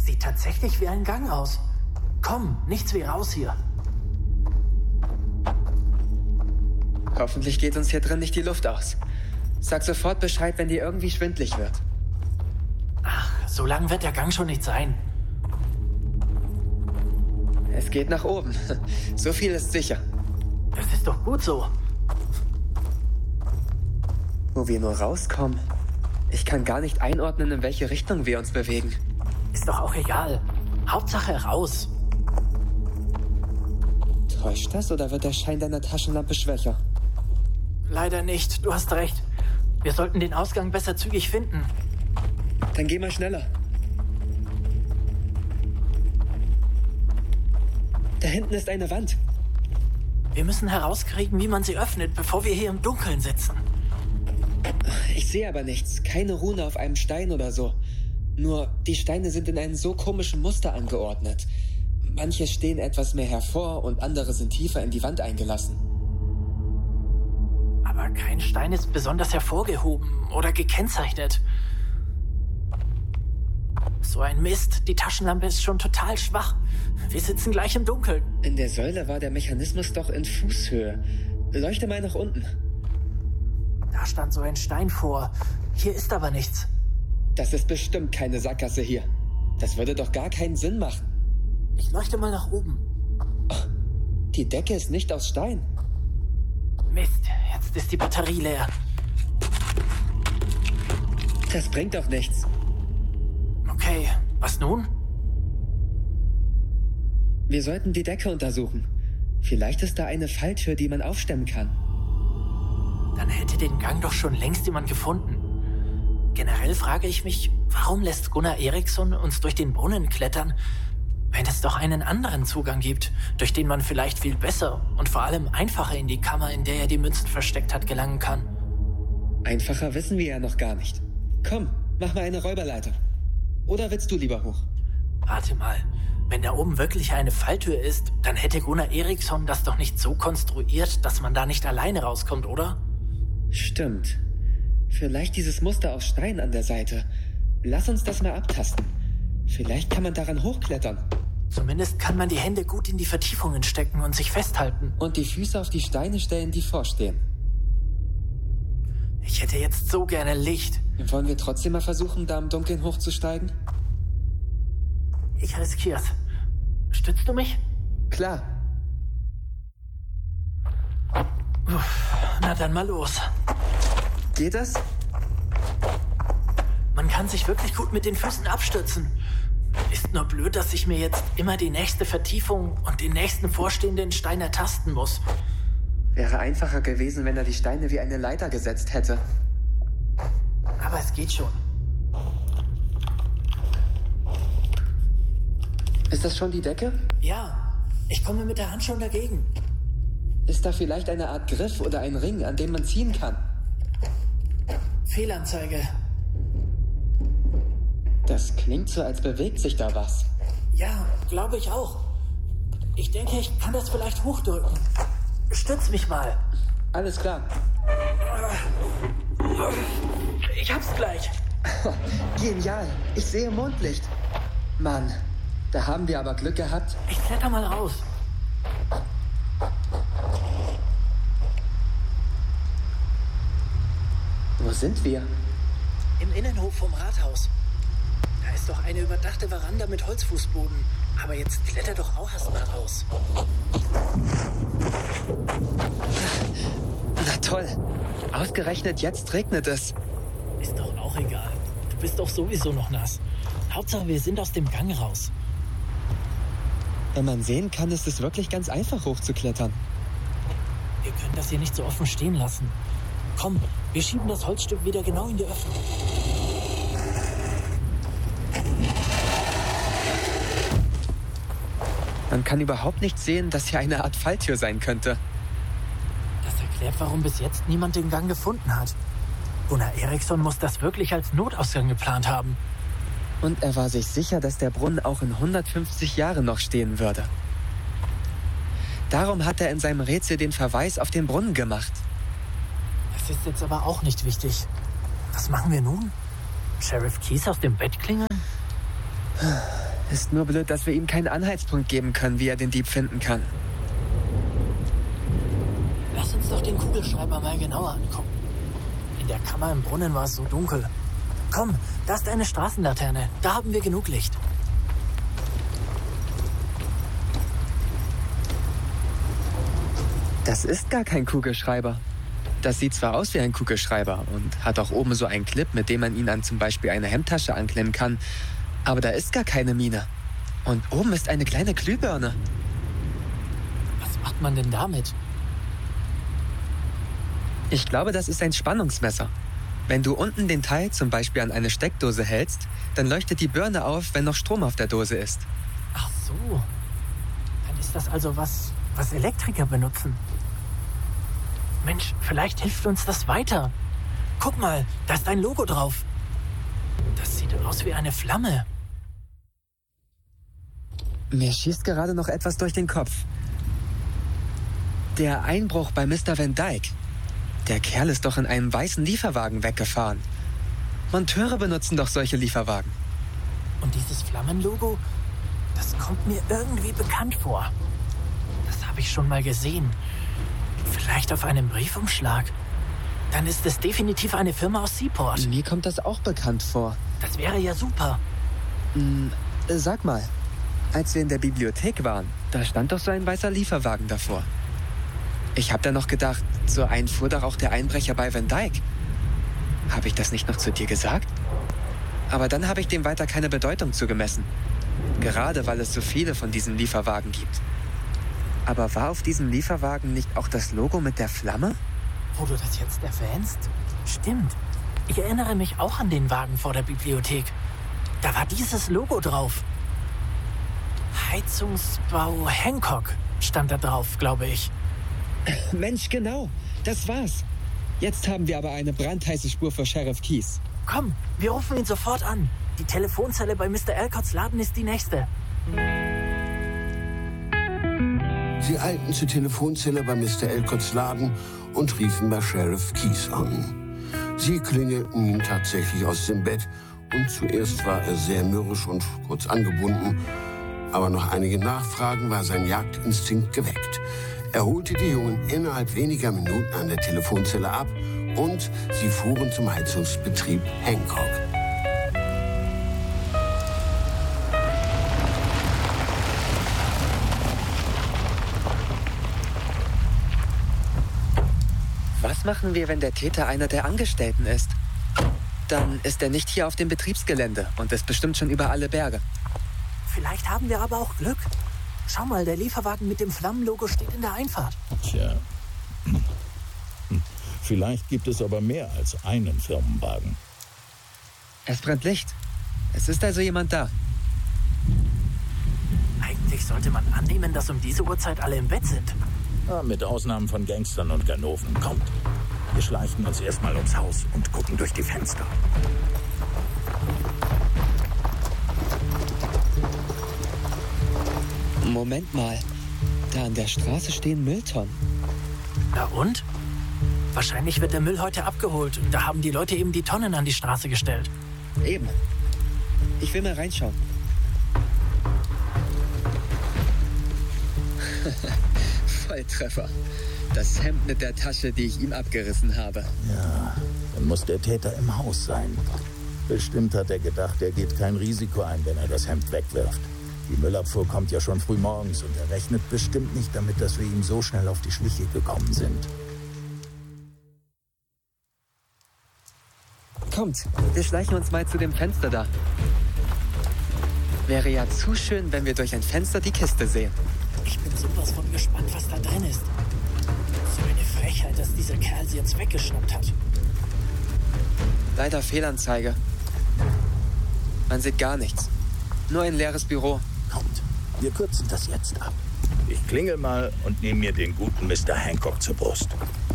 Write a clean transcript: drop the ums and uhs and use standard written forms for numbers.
sieht tatsächlich wie ein Gang aus. Komm, nichts wie raus hier. Hoffentlich geht uns hier drin nicht die Luft aus. Sag sofort Bescheid, wenn dir irgendwie schwindlig wird. Ach, so lang wird der Gang schon nicht sein. Es geht nach oben. So viel ist sicher. Das ist doch gut so. Wo wir nur rauskommen. Ich kann gar nicht einordnen, in welche Richtung wir uns bewegen. Ist doch auch egal. Hauptsache raus. Täuscht das oder wird der Schein deiner Taschenlampe schwächer? Leider nicht, du hast recht. Wir sollten den Ausgang besser zügig finden. Dann geh mal schneller. Da hinten ist eine Wand. Wir müssen herauskriegen, wie man sie öffnet, bevor wir hier im Dunkeln sitzen. Ich sehe aber nichts. Keine Rune auf einem Stein oder so. Nur, die Steine sind in einem so komischen Muster angeordnet. Manche stehen etwas mehr hervor und andere sind tiefer in die Wand eingelassen. Aber kein Stein ist besonders hervorgehoben oder gekennzeichnet. So ein Mist. Die Taschenlampe ist schon total schwach. Wir sitzen gleich im Dunkeln. In der Säule war der Mechanismus doch in Fußhöhe. Leuchte mal nach unten. Da stand so ein Stein vor. Hier ist aber nichts. Das ist bestimmt keine Sackgasse hier. Das würde doch gar keinen Sinn machen. Ich leuchte mal nach oben. Oh, die Decke ist nicht aus Stein. Mist, jetzt ist die Batterie leer. Das bringt doch nichts. Okay, was nun? Wir sollten die Decke untersuchen. Vielleicht ist da eine Falltür, die man aufstemmen kann. Dann hätte den Gang doch schon längst jemand gefunden. Generell frage ich mich, warum lässt Gunnar Eriksson uns durch den Brunnen klettern, wenn es doch einen anderen Zugang gibt, durch den man vielleicht viel besser und vor allem einfacher in die Kammer, in der er die Münzen versteckt hat, gelangen kann. Einfacher wissen wir ja noch gar nicht. Komm, mach mal eine Räuberleiter. Oder willst du lieber hoch? Warte mal, wenn da oben wirklich eine Falltür ist, dann hätte Gunnar Eriksson das doch nicht so konstruiert, dass man da nicht alleine rauskommt, oder? Stimmt. Vielleicht dieses Muster aus Stein an der Seite. Lass uns das mal abtasten. Vielleicht kann man daran hochklettern. Zumindest kann man die Hände gut in die Vertiefungen stecken und sich festhalten. Und die Füße auf die Steine stellen, die vorstehen. Ich hätte jetzt so gerne Licht. Wollen wir trotzdem mal versuchen, da im Dunkeln hochzusteigen? Ich riskier's. Stützt du mich? Klar. Na dann mal los. Geht das? Man kann sich wirklich gut mit den Füßen abstützen. Ist nur blöd, dass ich mir jetzt immer die nächste Vertiefung und den nächsten vorstehenden Stein ertasten muss. Wäre einfacher gewesen, wenn er die Steine wie eine Leiter gesetzt hätte. Aber es geht schon. Ist das schon die Decke? Ja, ich komme mit der Hand schon dagegen. Ist da vielleicht eine Art Griff oder ein Ring, an dem man ziehen kann? Fehlanzeige. Das klingt so, als bewegt sich da was. Ja, glaube ich auch. Ich denke, ich kann das vielleicht hochdrücken. Stütz mich mal. Alles klar. Ich hab's gleich. Genial. Ich sehe Mondlicht. Mann, da haben wir aber Glück gehabt. Ich kletter mal raus. Wo sind wir? Im Innenhof vom Rathaus. Da ist doch eine überdachte Veranda mit Holzfußboden. Aber jetzt kletter doch auch erst mal raus. Na toll. Ausgerechnet jetzt regnet es. Ist doch auch egal. Du bist doch sowieso noch nass. Hauptsache, wir sind aus dem Gang raus. Wenn man sehen kann, ist es wirklich ganz einfach hochzuklettern. Wir können das hier nicht so offen stehen lassen. Komm, wir schieben das Holzstück wieder genau in die Öffnung. Man kann überhaupt nicht sehen, dass hier eine Art Falltür sein könnte. Das erklärt, warum bis jetzt niemand den Gang gefunden hat. Gunnar Eriksson muss das wirklich als Notausgang geplant haben. Und er war sich sicher, dass der Brunnen auch in 150 Jahren noch stehen würde. Darum hat er in seinem Rätsel den Verweis auf den Brunnen gemacht. Das ist jetzt aber auch nicht wichtig. Was machen wir nun? Sheriff Keys aus dem Bett klingeln? Ist nur blöd, dass wir ihm keinen Anhaltspunkt geben können, wie er den Dieb finden kann. Lass uns doch den Kugelschreiber mal genauer angucken. In der Kammer im Brunnen war es so dunkel. Komm, da ist eine Straßenlaterne. Da haben wir genug Licht. Das ist gar kein Kugelschreiber. Das sieht zwar aus wie ein Kugelschreiber und hat auch oben so einen Clip, mit dem man ihn an zum Beispiel eine Hemdtasche anklemmen kann. Aber da ist gar keine Mine. Und oben ist eine kleine Glühbirne. Was macht man denn damit? Ich glaube, das ist ein Spannungsmesser. Wenn du unten den Teil zum Beispiel an eine Steckdose hältst, dann leuchtet die Birne auf, wenn noch Strom auf der Dose ist. Ach so. Dann ist das also was Elektriker benutzen. Mensch, vielleicht hilft uns das weiter. Guck mal, da ist ein Logo drauf. Das sieht aus wie eine Flamme. Mir schießt gerade noch etwas durch den Kopf. Der Einbruch bei Mr. Van Dyke. Der Kerl ist doch in einem weißen Lieferwagen weggefahren. Monteure benutzen doch solche Lieferwagen. Und dieses Flammenlogo, das kommt mir irgendwie bekannt vor. Das habe ich schon mal gesehen. Vielleicht auf einem Briefumschlag. Dann ist es definitiv eine Firma aus Seaport. Mir kommt das auch bekannt vor. Das wäre ja super. Sag mal, als wir in der Bibliothek waren, da stand doch so ein weißer Lieferwagen davor. Ich habe da noch gedacht, so einen fuhr doch auch der Einbrecher bei Van Dyke. Habe ich das nicht noch zu dir gesagt? Aber dann habe ich dem weiter keine Bedeutung zugemessen. Gerade weil es so viele von diesen Lieferwagen gibt. Aber war auf diesem Lieferwagen nicht auch das Logo mit der Flamme? Wo du das jetzt erwähnst? Stimmt. Ich erinnere mich auch an den Wagen vor der Bibliothek. Da war dieses Logo drauf. Heizungsbau Hancock stand da drauf, glaube ich. Mensch, genau. Das war's. Jetzt haben wir aber eine brandheiße Spur für Sheriff Keys. Komm, wir rufen ihn sofort an. Die Telefonzelle bei Mr. Alcotts Laden ist die nächste. Sie eilten zur Telefonzelle bei Mr. Alcotts Laden und riefen bei Sheriff Keys an. Sie klingelten ihn tatsächlich aus dem Bett und zuerst war er sehr mürrisch und kurz angebunden. Aber nach einigen Nachfragen war sein Jagdinstinkt geweckt. Er holte die Jungen innerhalb weniger Minuten an der Telefonzelle ab und sie fuhren zum Heizungsbetrieb Hancock. Was machen wir, wenn der Täter einer der Angestellten ist? Dann ist er nicht hier auf dem Betriebsgelände und ist bestimmt schon über alle Berge. Vielleicht haben wir aber auch Glück. Schau mal, der Lieferwagen mit dem Flammenlogo steht in der Einfahrt. Tja. Vielleicht gibt es aber mehr als einen Firmenwagen. Es brennt Licht. Es ist also jemand da. Eigentlich sollte man annehmen, dass um diese Uhrzeit alle im Bett sind. Ja, mit Ausnahmen von Gangstern und Ganoven. Kommt. Wir schleichen uns erstmal ums Haus und gucken durch die Fenster. Moment mal. Da an der Straße stehen Mülltonnen. Na und? Wahrscheinlich wird der Müll heute abgeholt und da haben die Leute eben die Tonnen an die Straße gestellt. Eben. Ich will mal reinschauen. Volltreffer. Das Hemd mit der Tasche, die ich ihm abgerissen habe. Ja, dann muss der Täter im Haus sein. Bestimmt hat er gedacht, er geht kein Risiko ein, wenn er das Hemd wegwirft. Die Müllabfuhr kommt ja schon früh morgens und er rechnet bestimmt nicht damit, dass wir ihm so schnell auf die Schliche gekommen sind. Kommt, wir schleichen uns mal zu dem Fenster da. Wäre ja zu schön, wenn wir durch ein Fenster die Kiste sehen. Ich bin sowas von gespannt, was da drin ist. So eine Frechheit, dass dieser Kerl sie jetzt weggeschnappt hat. Leider Fehlanzeige. Man sieht gar nichts. Nur ein leeres Büro. Kommt, wir kürzen das jetzt ab. Ich klingel mal und nehme mir den guten Mr. Hancock zur Brust.